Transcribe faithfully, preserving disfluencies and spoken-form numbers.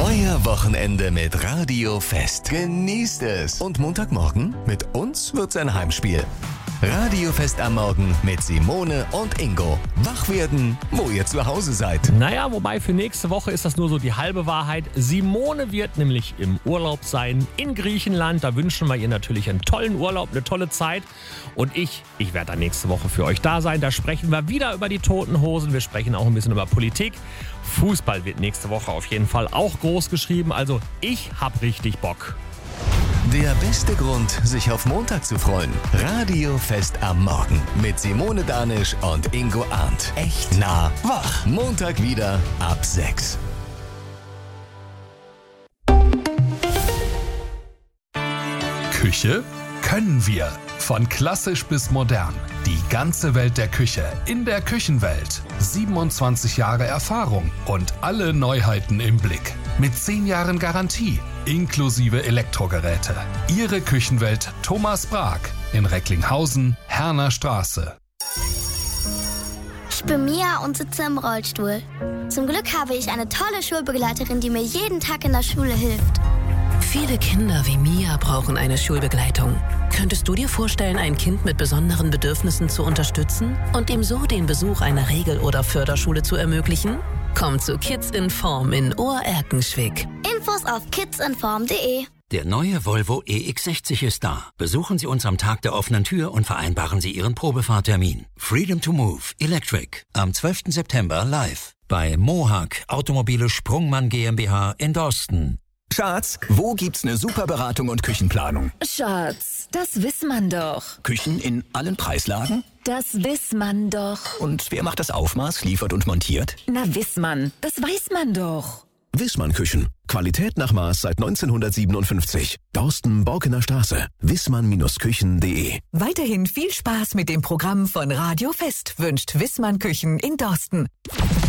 Euer Wochenende mit Radio Fest. Genießt es. Und Montagmorgen mit uns wird's ein Heimspiel. Radio Fest am Morgen mit Simone und Ingo. Wach werden, wo ihr zu Hause seid. Naja, wobei für nächste Woche ist das nur so die halbe Wahrheit. Simone wird nämlich im Urlaub sein in Griechenland. Da wünschen wir ihr natürlich einen tollen Urlaub, eine tolle Zeit. Und ich, ich werde dann nächste Woche für euch da sein. Da sprechen wir wieder über die Toten Hosen. Wir sprechen auch ein bisschen über Politik. Fußball wird nächste Woche auf jeden Fall auch groß geschrieben. Also ich hab richtig Bock. Der beste Grund, sich auf Montag zu freuen. Radio Fest am Morgen mit Simone Danisch und Ingo Arndt. Echt nah wach. Montag wieder ab sechs. Küche können wir. Von klassisch bis modern. Die ganze Welt der Küche in der Küchenwelt. siebenundzwanzig Jahre Erfahrung und alle Neuheiten im Blick. Mit zehn Jahren Garantie. Inklusive Elektrogeräte. Ihre Küchenwelt Thomas Brag in Recklinghausen, Herner Straße. Ich bin Mia und sitze im Rollstuhl. Zum Glück habe ich eine tolle Schulbegleiterin, die mir jeden Tag in der Schule hilft. Viele Kinder wie Mia brauchen eine Schulbegleitung. Könntest du dir vorstellen, ein Kind mit besonderen Bedürfnissen zu unterstützen und ihm so den Besuch einer Regel- oder Förderschule zu ermöglichen? Komm zu Kids in Form in Ohr-Erkenschwick. Infos auf kidsinform punkt de. Der neue Volvo E X sechzig ist da. Besuchen Sie uns am Tag der offenen Tür und vereinbaren Sie Ihren Probefahrtermin. Freedom to Move Electric am zwölften September live bei Mohawk Automobile Sprungmann GmbH in Dorsten. Schatz, wo gibt's eine super Beratung und Küchenplanung? Schatz, das weiß man doch. Küchen in allen Preislagen? Das weiß man doch. Und wer macht das Aufmaß, liefert und montiert? Na, weiß man, das weiß man doch. Wissmann Küchen. Qualität nach Maß seit neunzehnhundertsiebenundfünfzig. Dorsten, Borkener Straße. wissmann Küchen punkt de. Weiterhin viel Spaß mit dem Programm von Radio Fest wünscht Wissmann Küchen in Dorsten.